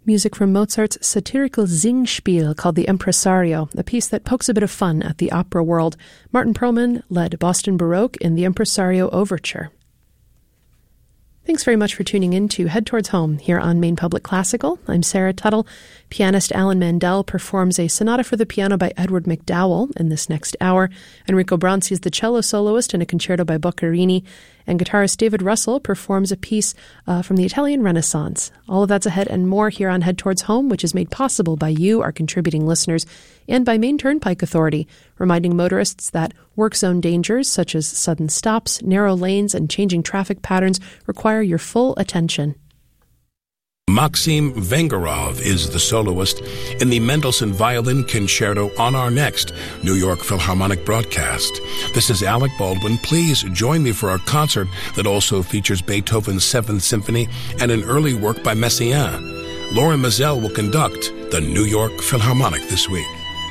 Music from Mozart's satirical Singspiel called The Impresario, a piece that pokes a bit of fun at the opera world. Martin Perlman led Boston Baroque in the Impresario Overture. Thanks very much for tuning in to Head Towards Home here on Maine Public Classical. I'm Sarah Tuttle. Pianist Alan Mandel performs a sonata for the piano by Edward McDowell in this next hour. Enrico Branzi is the cello soloist in a concerto by Boccherini. And guitarist David Russell performs a piece from the Italian Renaissance. All of that's ahead and more here on Head Towards Home, which is made possible by you, our contributing listeners, and by Maine Turnpike Authority, reminding motorists that work zone dangers such as sudden stops, narrow lanes, and changing traffic patterns require your full attention. Maxim Vengerov is the soloist in the Mendelssohn Violin Concerto on our next New York Philharmonic broadcast. This is Alec Baldwin. Please join me for our concert that also features Beethoven's 7th Symphony and an early work by Messiaen. Lauren Mazel will conduct the New York Philharmonic this week.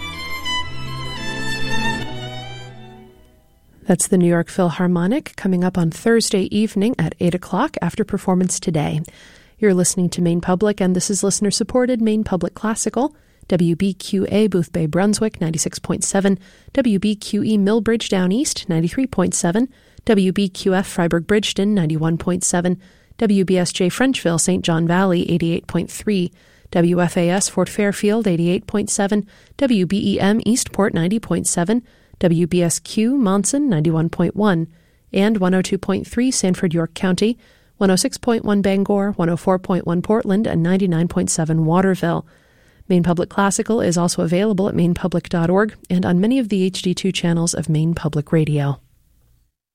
That's the New York Philharmonic coming up on Thursday evening at 8 o'clock after performance today. You're listening to Maine Public, and this is listener-supported Maine Public Classical, WBQA Boothbay Brunswick 96.7, WBQE Millbridge Down East 93.7, WBQF Freiburg Bridgeton 91.7, WBSJ Frenchville St. John Valley 88.3, WFAS Fort Fairfield 88.7, WBEM Eastport 90.7, WBSQ Monson 91.1, and 102.3 Sanford York County, 106.1 Bangor, 104.1 Portland, and 99.7 Waterville. Maine Public Classical is also available at mainepublic.org and on many of the HD2 channels of Maine Public Radio.